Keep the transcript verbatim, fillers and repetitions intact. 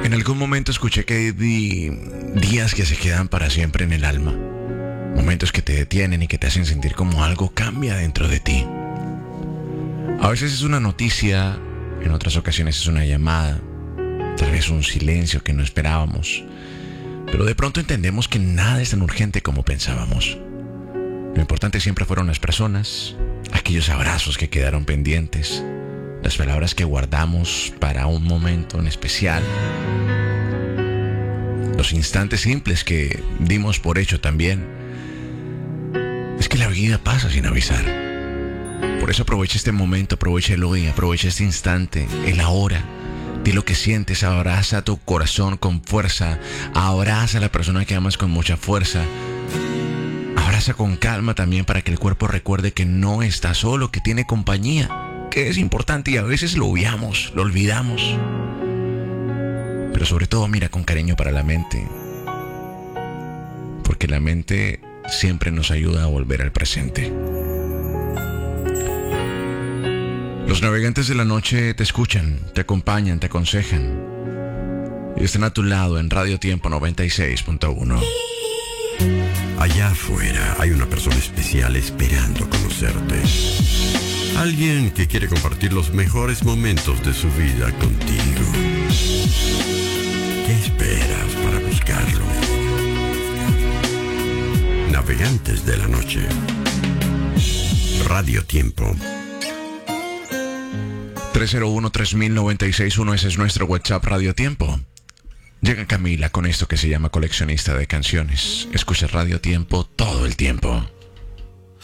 En algún momento escuché que hay di- días que se quedan para siempre en el alma. Momentos que te detienen y que te hacen sentir como algo cambia dentro de ti. A veces es una noticia, en otras ocasiones es una llamada, tal vez un silencio que no esperábamos. Pero de pronto entendemos que nada es tan urgente como pensábamos. Lo importante siempre fueron las personas, aquellos abrazos que quedaron pendientes, las palabras que guardamos para un momento en especial, los instantes simples que dimos por hecho también. Es que la vida pasa sin avisar. Por eso aprovecha este momento, aprovecha el hoy, aprovecha este instante, el ahora. Di lo que sientes, abraza tu corazón con fuerza, abraza a la persona que amas con mucha fuerza. Abraza con calma también para que el cuerpo recuerde que no está solo, que tiene compañía, que es importante y a veces lo obviamos, lo olvidamos. Pero sobre todo mira con cariño para la mente, porque la mente siempre nos ayuda a volver al presente. Los navegantes de la noche te escuchan, te acompañan, te aconsejan y están a tu lado en Radio Tiempo noventa y seis punto uno. Allá afuera hay una persona especial esperando conocerte. Alguien que quiere compartir los mejores momentos de su vida contigo. ¿Qué esperas para buscarlo? Navegantes de la noche. Radio Tiempo. tres cero uno, tres mil, noventa y seis uno, ese es nuestro WhatsApp Radio Tiempo. Llega Camila con esto que se llama Coleccionista de Canciones. Escucha Radio Tiempo todo el tiempo.